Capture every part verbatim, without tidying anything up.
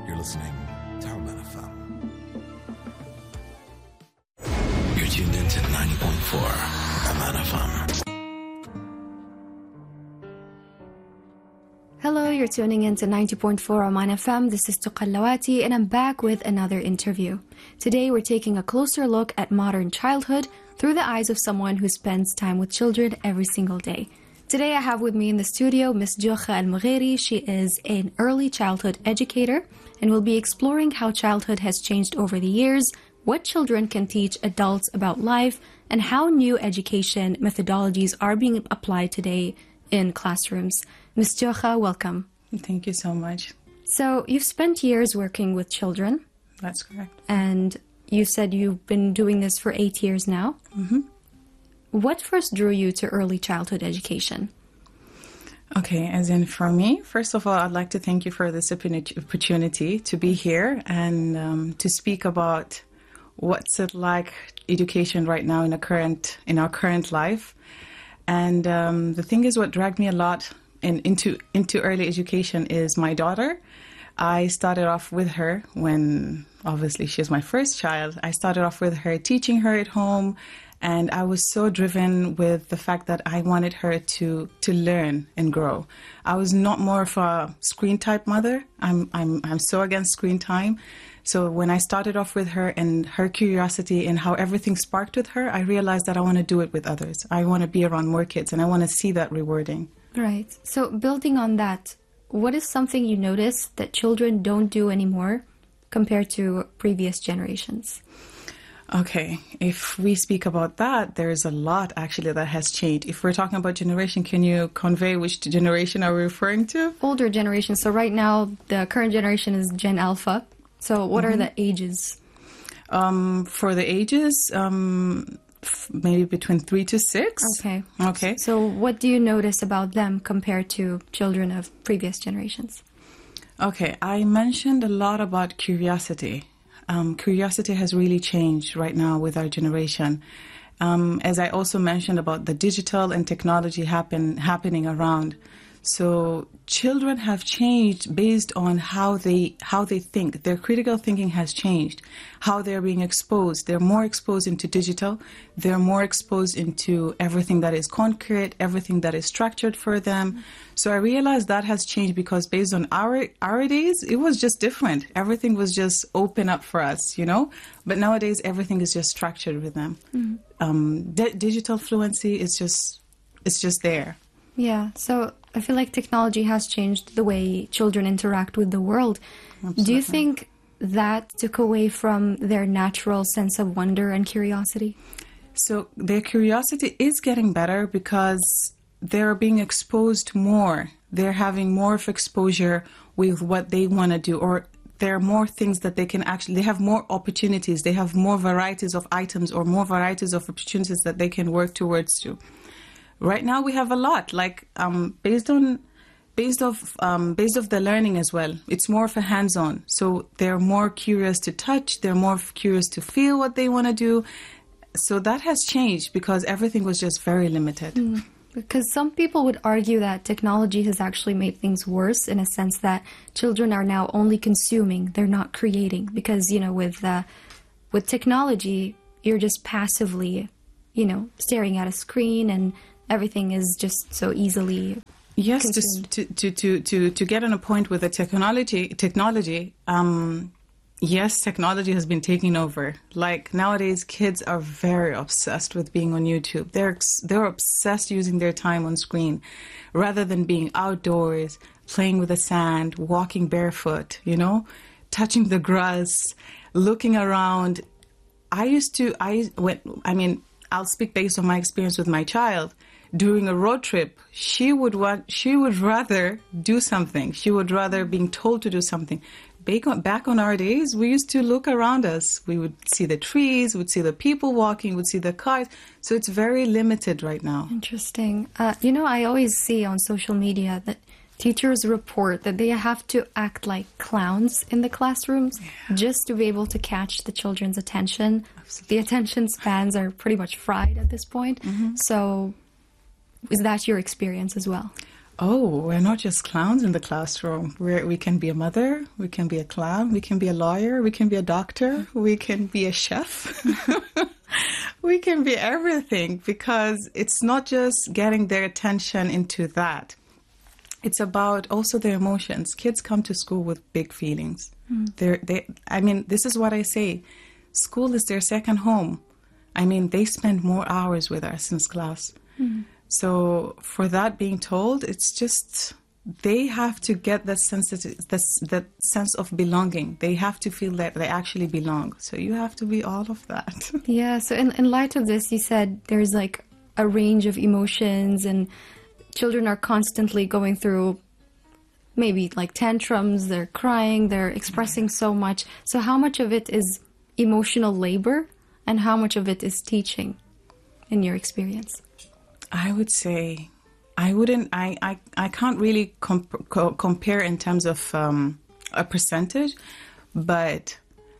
You're listening to Harman F M. You're tuned into ninety point four Harman F M. Hello, you're tuning in to ninety point four Oman F M. This is Tuqallawati and I'm back with another interview. Today we're taking a closer look at modern childhood through the eyes of someone who spends time with children every single day. Today I have with me in the studio Miss Jokha Al-Mugheri. She is an early childhood educator and will be exploring how childhood has changed over the years, what children can teach adults about life, and how new education methodologies are being applied today in classrooms. Miz Jokha, welcome. Thank you so much. So you've spent years working with children. That's correct. And you said you've been doing this for eight years now. Mm-hmm. What first drew you to early childhood education? Okay, as in for me, first of all, I'd like to thank you for this opportunity to be here and um, to speak about what's it like education right now in a current in our current life. And um, the thing is, what dragged me a lot in, into into early education is my daughter. I started off with her when, obviously, she's my first child. I started off with her, teaching her at home, and I was so driven with the fact that I wanted her to to learn and grow. I was not more of a screen type mother. I'm I'm I'm so against screen time. So when I started off with her and her curiosity and how everything sparked with her, I realized that I want to do it with others. I want to be around more kids and I want to see that rewarding. Right. So building on that, what is something you notice that children don't do anymore compared to previous generations? Okay, if we speak about that, there's a lot actually that has changed. If we're talking about generation, can you convey which generation are we referring to? Older generation. So right now, the current generation is Gen Alpha. So what Mm-hmm. are the ages? Um, for the ages, um, f- maybe between three to six. Okay. Okay. So what do you notice about them compared to children of previous generations? Okay, I mentioned a lot about curiosity. Um, curiosity has really changed right now with our generation. Um, as I also mentioned about the digital and technology happen happening around. So children have changed based on how they how they think. Their critical thinking has changed. How they're being exposed. They're more exposed into digital. They're more exposed into everything that is concrete, everything that is structured for them. So I realized that has changed because based on our our days, it was just different. Everything was just open up for us, you know. But nowadays, everything is just structured with them. Mm-hmm. Um, di- digital fluency is just it's just there. Yeah, so I feel like technology has changed the way children interact with the world. Absolutely. Do you think that took away from their natural sense of wonder and curiosity? So their curiosity is getting better because they're being exposed more. They're having more of exposure with what they want to do, or there are more things that they can actually, they have more opportunities. They have more varieties of items or more varieties of opportunities that they can work towards to. Right now we have a lot, like um, based on based off um, based off the learning as well. It's more of a hands-on, so they're more curious to touch. They're more curious to feel what they want to do. So that has changed because everything was just very limited. Mm. Because some people would argue that technology has actually made things worse in a sense that children are now only consuming; they're not creating. Because you know, with uh, with technology, you're just passively, you know, staring at a screen and everything is just so easily yes consumed. to, to to to to get on a point with the technology technology um yes, technology has been taking over. Like nowadays kids are very obsessed with being on YouTube. They're they're obsessed using their time on screen rather than being outdoors, playing with the sand, walking barefoot, you know, touching the grass, looking around. I used to I when I mean I'll speak based on my experience with my child. During a road trip, she would want, she would rather do something. She would rather being told to do something. Back on, back on our days, we used to look around us. We would see the trees, would see the people walking, would see the cars. So it's very limited right now. Interesting. Uh, you know, I always see on social media that teachers report that they have to act like clowns in the classrooms yeah. just to be able to catch the children's attention. Absolutely. The attention spans are pretty much fried at this point. Mm-hmm. So is that your experience as well? Oh, we're not just clowns in the classroom. We're, we can be a mother, we can be a clown, we can be a lawyer, we can be a doctor, we can be a chef. We can be everything, because it's not just getting their attention into that. It's about also their emotions. Kids come to school with big feelings. Mm. They're, they, I mean, this is what I say. School is their second home. I mean, they spend more hours with us in class. Mm. So for that being told, it's just they have to get that sense of, that sense of belonging. They have to feel that they actually belong. So you have to be all of that. Yeah. So in, in light of this, you said there's like a range of emotions, and children are constantly going through maybe like tantrums. They're crying. They're expressing so much. So how much of it is emotional labor, and how much of it is teaching, in your experience? I would say, I wouldn't, I, I, I can't really comp- co- compare in terms of um, a percentage, but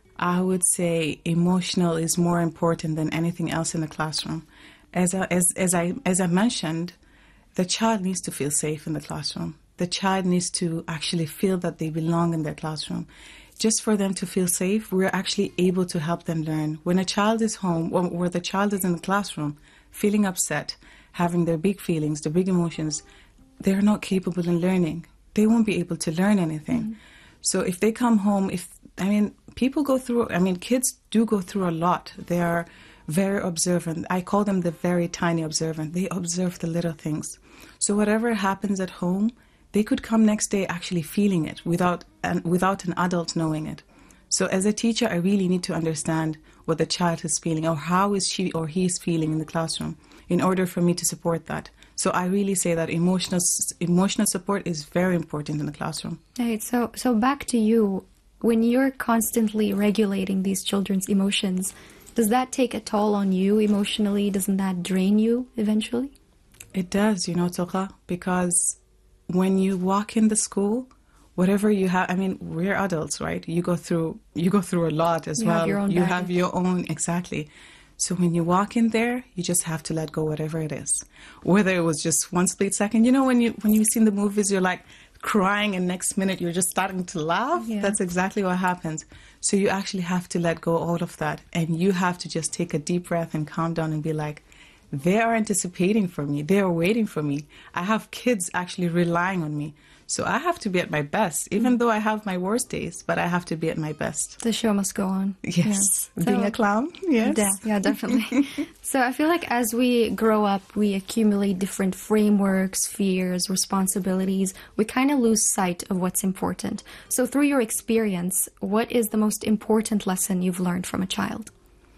I would say emotional is more important than anything else in the classroom. As I, as, as I, as I mentioned, the child needs to feel safe in the classroom. The child needs to actually feel that they belong in their classroom. Just for them to feel safe, we're actually able to help them learn. When a child is home, or where the child is in the classroom, feeling upset, having their big feelings, the big emotions, they're not capable in learning. They won't be able to learn anything. Mm-hmm. So if they come home, if, I mean, people go through, I mean, kids do go through a lot. They are very observant. I call them the very tiny observant. They observe the little things. So whatever happens at home, they could come next day actually feeling it without an, without an adult knowing it. So as a teacher, I really need to understand what the child is feeling, or how is she or he is feeling in the classroom, in order for me to support that. So I really say that emotional emotional support is very important in the classroom. Right. So so back to you. When you're constantly regulating these children's emotions, does that take a toll on you emotionally? Doesn't that drain you eventually? It does, you know, Toqa, because when you walk in the school, whatever you have, I mean, we're adults, right? You go through you go through a lot as you well. Have your own you baggage. have your own, exactly. So when you walk in there, you just have to let go, whatever it is. Whether it was just one split second, you know, when you when you've seen the movies, you're like crying, and next minute you're just starting to laugh. Yeah. That's exactly what happens. So you actually have to let go all of that, and you have to just take a deep breath and calm down and be like, they are anticipating for me. They are waiting for me. I have kids actually relying on me. So I have to be at my best, even though I have my worst days, but I have to be at my best. The show must go on. Yes. Yeah. Being so, a clown, yes. Yeah, yeah, definitely. So I feel like as we grow up, we accumulate different frameworks, fears, responsibilities. We kind of lose sight of what's important. So through your experience, what is the most important lesson you've learned from a child?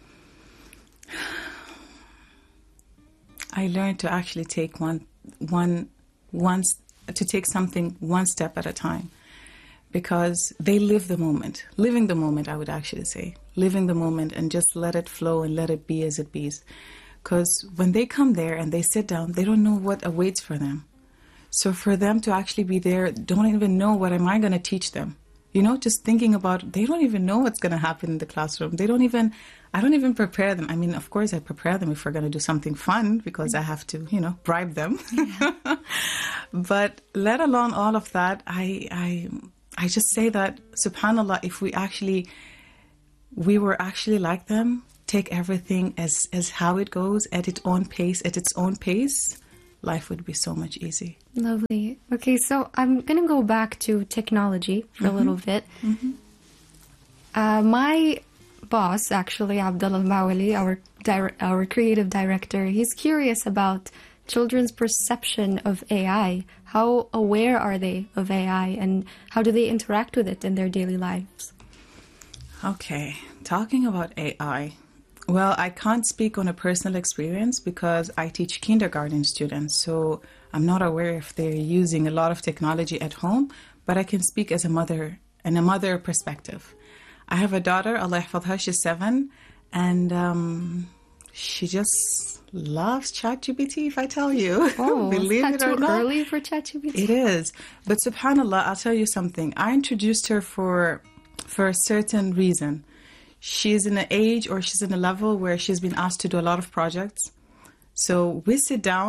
I learned to actually take one, one, one, to take something one step at a time, because they live the moment, living the moment, I would actually say, living the moment, and just let it flow and let it be as it be. Because when they come there and they sit down, they don't know what awaits for them. So for them to actually be there, don't even know what am I going to teach them. You know, just thinking about, they don't even know what's going to happen in the classroom. They don't even, I don't even prepare them. I mean, of course I prepare them if we're going to do something fun, because I have to, you know, bribe them. Yeah. But let alone all of that, I, I, I just say that, subhanAllah, if we actually, we were actually like them, take everything as, as how it goes, at its own pace, at its own pace, life would be so much easier. Lovely. Okay, so I'm going to go back to technology for mm-hmm. a little bit. Mm-hmm. Uh, my boss, actually, Abdullah Al-Mawali, our, dire- our creative director, he's curious about children's perception of A I. How aware are they of A I, and how do they interact with it in their daily lives? Okay, talking about A I. Well, I can't speak on a personal experience because I teach kindergarten students, so I'm not aware if they're using a lot of technology at home, but I can speak as a mother and a mother perspective. I have a daughter, Allah yahfadha, she's seven, and um, she just loves ChatGPT, if I tell you. Oh, Believe is it that or too not. early for ChatGPT? It is. But subhanAllah, I'll tell you something. I introduced her for for a certain reason. She's in an age, or she's in a level where she's been asked to do a lot of projects. So we sit down,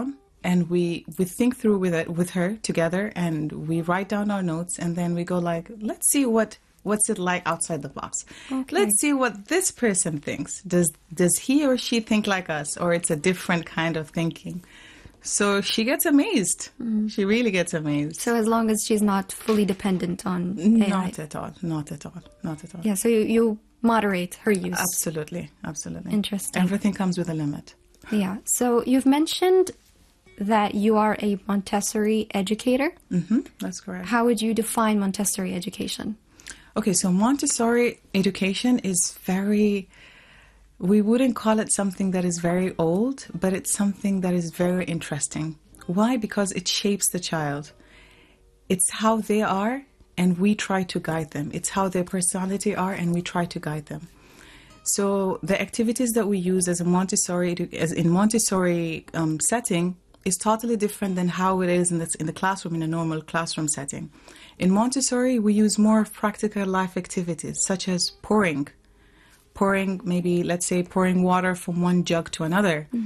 and we we think through with it with her together, and we write down our notes, and then we go like, let's see what what's it like outside the box. Okay. Let's see what this person thinks. Does does he or she think like us, or it's a different kind of thinking? So she gets amazed. Mm. She really gets amazed. So as long as she's not fully dependent on A I. Not at all. Not at all. Not at all. Yeah, so you, you moderate her use. Absolutely. Absolutely. Interesting. Everything comes with a limit. Yeah. So you've mentioned that you are a Montessori educator. Mm-hmm. That's correct. How would you define Montessori education? Okay, so Montessori education is very... We wouldn't call it something that is very old, but it's something that is very interesting. Why? Because it shapes the child. It's how they are, and we try to guide them. It's how their personality are, and we try to guide them. So the activities that we use as a Montessori, as in Montessori um, setting, is totally different than how it is in the, in the classroom, in a normal classroom setting. In Montessori, we use more practical life activities, such as pouring. Pouring, maybe, let's say, pouring water from one jug to another. Mm-hmm.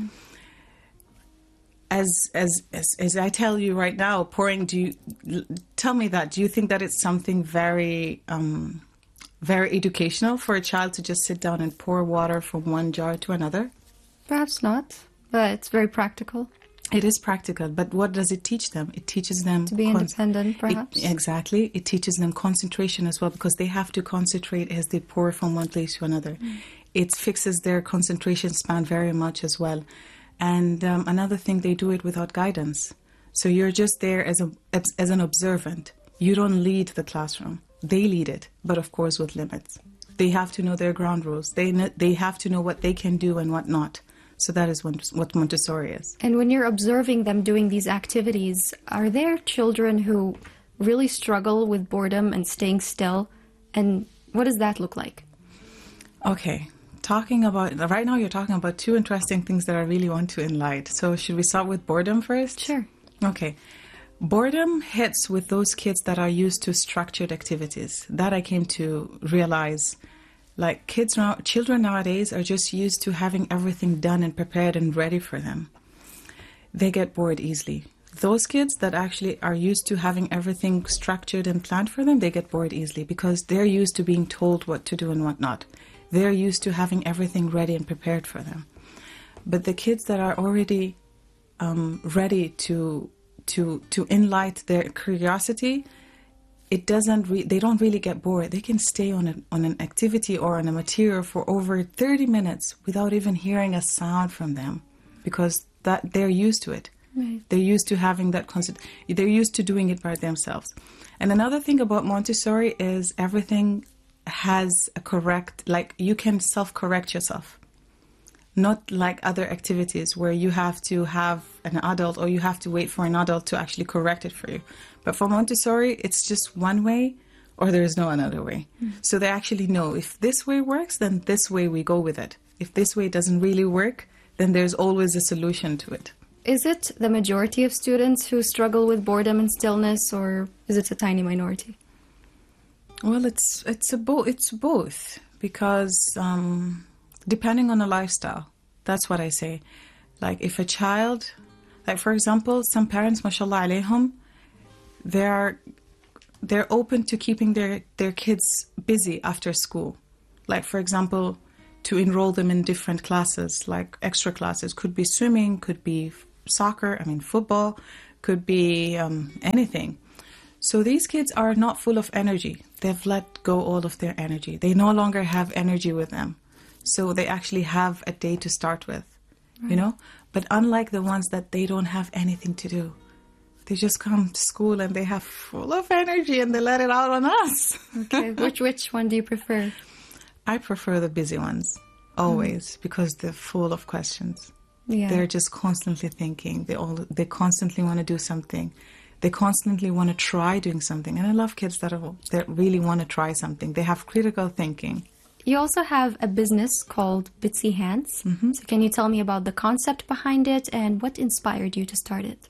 As, as as as I tell you right now, pouring, do you, tell me that, do you think that it's something very, um, very educational for a child to just sit down and pour water from one jar to another? Perhaps not, but it's very practical. It is practical, but what does it teach them? It teaches them... To be con- independent, perhaps? It, exactly. It teaches them concentration as well, because they have to concentrate as they pour from one place to another. Mm. It fixes their concentration span very much as well. And um, another thing, they do it without guidance. So you're just there as a as, as an observant. You don't lead the classroom. They lead it, but of course with limits. They have to know their ground rules. They They have to know what they can do and what not. So that is what Montessori is. And when you're observing them doing these activities, are there children who really struggle with boredom and staying still? And what does that look like? Okay. Talking about, right now you're talking about two interesting things that I really want to enlighten. So should we start with boredom first? Sure. Okay. Boredom hits with those kids that are used to structured activities. That I came to realize. Like kids now, children nowadays are just used to having everything done and prepared and ready for them. They get bored easily. Those kids that actually are used to having everything structured and planned for them, they get bored easily because they're used to being told what to do and what not. They're used to having everything ready and prepared for them. But the kids that are already um, ready to to to enlighten their curiosity, it doesn't. Re- they don't really get bored. They can stay on an on an activity or on a material for over thirty minutes without even hearing a sound from them, because that they're used to it. Right. They're used to having that concept. They're used to doing it by themselves. And another thing about Montessori is everything has a correct. Like you can self-correct yourself. Not like other activities where you have to have an adult or you have to wait for an adult to actually correct it for you. But for Montessori, it's just one way or there is no another way. Mm. So they actually know if this way works, then this way we go with it. If this way doesn't really work, then there's always a solution to it. Is it the majority of students who struggle with boredom and stillness, or is it a tiny minority? Well, it's it's a bo- it's both because... Um, Depending on the lifestyle, that's what I say. Like if a child, like for example, some parents, mashallah alayhum, they're they're open to keeping their, their kids busy after school. Like for example, to enroll them in different classes, like extra classes. Could be swimming, could be soccer, I mean football, could be um, anything. So these kids are not full of energy. They've let go all of their energy. They no longer have energy with them. So they actually have a day to start with, right. You know? But unlike the ones that they don't have anything to do, they just come to school and they have full of energy and they let it out on us. Okay, which which one do you prefer? I prefer the busy ones, always, mm. because they're full of questions. Yeah. They're just constantly thinking. They all they constantly want to do something. They constantly want to try doing something. And I love kids that, are, that really want to try something. They have critical thinking. You also have a business called Bitsy Hands. Mm-hmm. So can you tell me about the concept behind it and what inspired you to start it?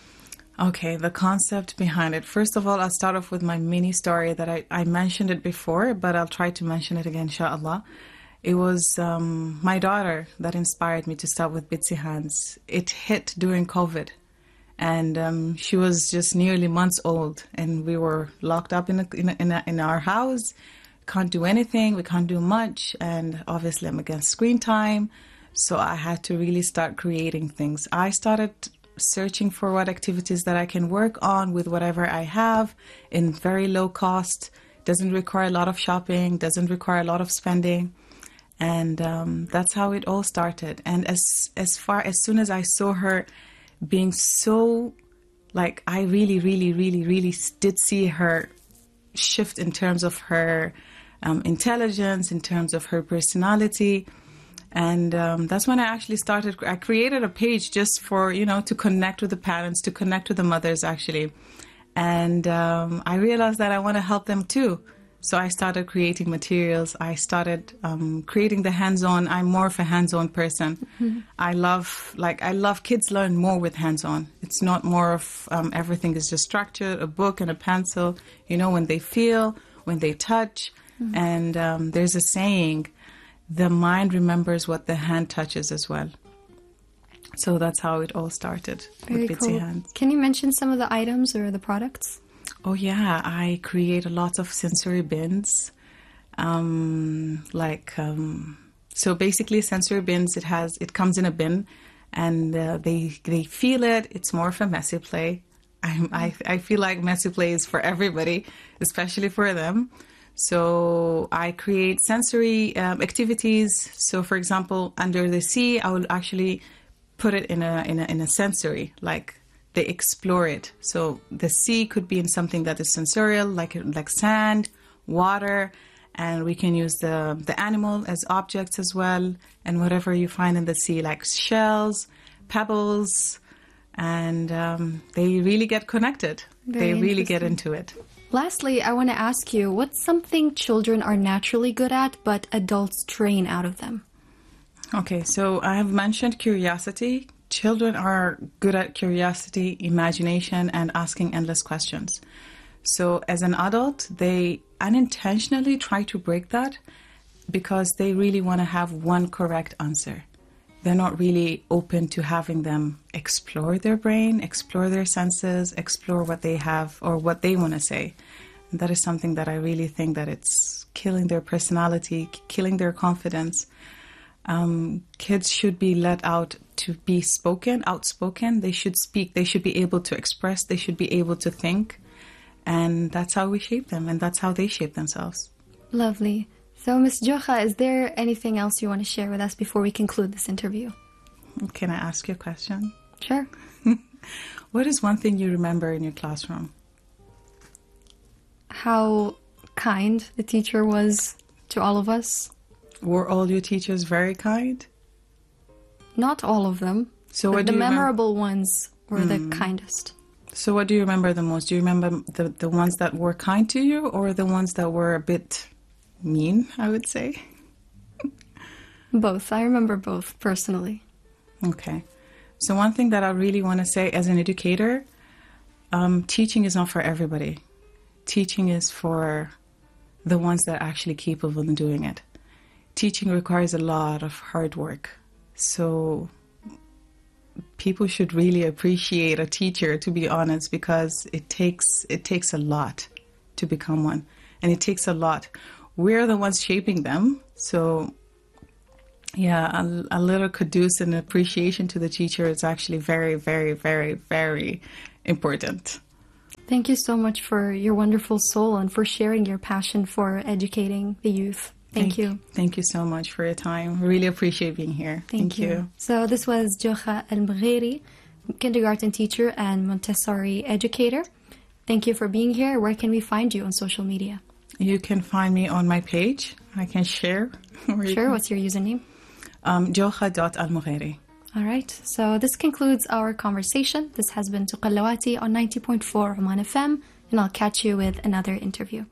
Okay, the concept behind it. First of all, I'll start off with my mini story that I, I mentioned it before, but I'll try to mention it again, inshallah. It was um, my daughter that inspired me to start with Bitsy Hands. It hit during COVID. And um, she was just nearly months old, and we were locked up in a, in, a, in, a, in our house. Can't do anything. We can't do much. And obviously, I'm against screen time. So I had to really start creating things. I started searching for what activities that I can work on with whatever I have in very low cost. Doesn't require a lot of shopping, doesn't require a lot of spending. And um, that's how it all started. And as as far as soon as I saw her being so, like, I really, really, really, really did see her shift in terms of her um, intelligence, in terms of her personality. And um, that's when I actually started, I created a page just for, you know, to connect with the parents, to connect with the mothers, actually. And um, I realized that I want to help them too. So I started creating materials. I started um, creating the hands-on. I'm more of a hands-on person. Mm-hmm. I love, like, I love kids learn more with hands-on. It's not more of um, everything is just structured, a book and a pencil. You know, when they feel, when they touch. Mm-hmm. And um, there's a saying, the mind remembers what the hand touches as well. So that's how it all started. Very with Bitsy cool. Hands. Can you mention some of the items or the products? Oh yeah, I create a lot of sensory bins. Um, like um, so, basically, sensory bins. It has it comes in a bin, and uh, they they feel it. It's more of a messy play. I I I feel like messy play is for everybody, especially for them. So I create sensory um, activities. So, for example, under the sea, I will actually put it in a in a in a sensory, like they explore it. So the sea could be in something that is sensorial, like like sand, water, and we can use the the animal as objects as well, and whatever you find in the sea, like shells, pebbles, and um, they really get connected. Very they really get into it. Lastly, I want to ask you, what's something children are naturally good at, but adults train out of them? Okay, so I have mentioned curiosity. Children are good at curiosity, imagination, and asking endless questions. So as an adult, they unintentionally try to break that because they really want to have one correct answer. They're not really open to having them explore their brain, explore their senses, explore what they have or what they want to say. And that is something that I really think that it's killing their personality, killing their confidence. Um, kids should be let out to be spoken, outspoken. They should speak. They should be able to express. They should be able to think. And that's how we shape them, and that's how they shape themselves. Lovely. So, Miz Jocha, is there anything else you want to share with us before we conclude this interview? Can I ask you a question? Sure. What is one thing you remember in your classroom? How kind the teacher was to all of us. Were all your teachers very kind? Not all of them. So but what the do you memorable ones were Mm. the kindest. So what do you remember the most? Do you remember the, the ones that were kind to you or the ones that were a bit mean, I would say? Both. I remember both personally. Okay. So one thing that I really want to say as an educator, um, teaching is not for everybody. Teaching is for the ones that are actually capable of doing it. Teaching requires a lot of hard work. So people should really appreciate a teacher, to be honest, because it takes it takes a lot to become one. And it takes a lot. We're the ones shaping them. So yeah, a, a little kudos and appreciation to the teacher is actually very, very, very, very important. Thank you so much for your wonderful soul and for sharing your passion for educating the youth. Thank, Thank you. Thank you so much for your time. Really appreciate being here. Thank, Thank you. you. So this was Jocha Al-Mgheri, kindergarten teacher and Montessori educator. Thank you for being here. Where can we find you on social media? You can find me on my page. I can share. Sure. What's your username? Um, jocha dot al mugheri. All right. So this concludes our conversation. This has been Tuqallawati on ninety point four Oman F M, and I'll catch you with another interview.